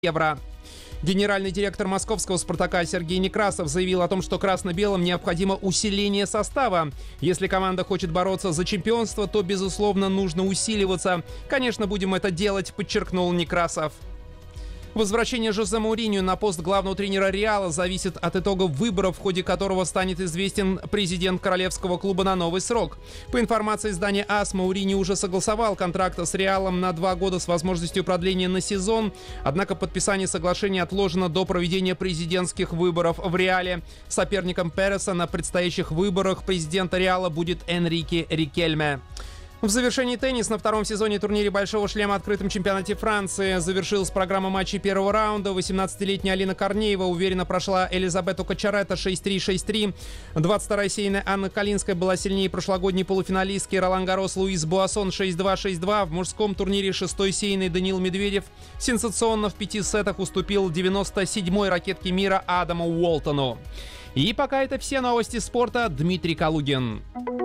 евро. Генеральный директор московского «Спартака» Сергей Некрасов заявил о том, что красно-белым необходимо усиление состава. Если команда хочет бороться за чемпионство, то, безусловно, нужно усиливаться. Конечно, будем это делать, подчеркнул Некрасов. Возвращение Жозе Моуриньо на пост главного тренера «Реала» зависит от итогов выборов, в ходе которого станет известен президент королевского клуба на новый срок. По информации издания АС, Моуриньо уже согласовал контракт с «Реалом» на 2 года с возможностью продления на сезон. Однако подписание соглашения отложено до проведения президентских выборов в «Реале». Соперником Переса на предстоящих выборах президента «Реала» будет Энрике Рикельме. В завершении теннис на втором сезоне турнире «Большого шлема» открытом чемпионате Франции завершилась программа матчей первого раунда. 18-летняя Алина Корнеева уверенно прошла Элизабету Качарета 6-3, 6-3. 22-я сейная Анна Калинская была сильнее прошлогодней полуфиналистки Ролан Гаррос Луис Буассон 6-2, 6-2. В мужском турнире 6-й сейный Даниил Медведев сенсационно в 5 сетах уступил 97-й ракетке мира Адаму Уолтону. И пока это все новости спорта. Дмитрий Калугин.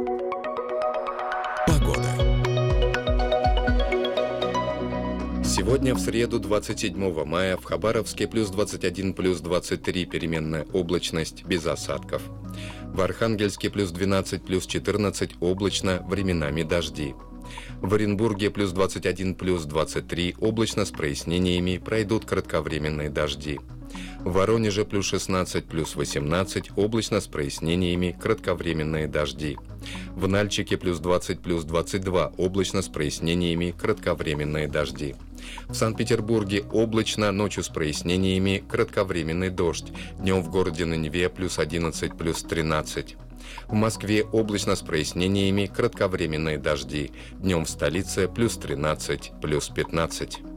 Сегодня, в среду, 27 мая, в Хабаровске плюс 21, плюс 23, переменная облачность, без осадков. В Архангельске плюс 12, плюс 14, облачно, временами дожди. В Оренбурге плюс 21, плюс 23, облачно с прояснениями, пройдут кратковременные дожди. В Воронеже плюс 16, плюс 18, облачно с прояснениями, кратковременные дожди. В Нальчике плюс 20, плюс 22, облачно с прояснениями, кратковременные дожди. В Санкт-Петербурге облачно, ночью с прояснениями, кратковременный дождь. Днем в городе на Неве плюс 11, плюс 13. В Москве облачно с прояснениями, кратковременные дожди. Днем в столице плюс 13, плюс 15.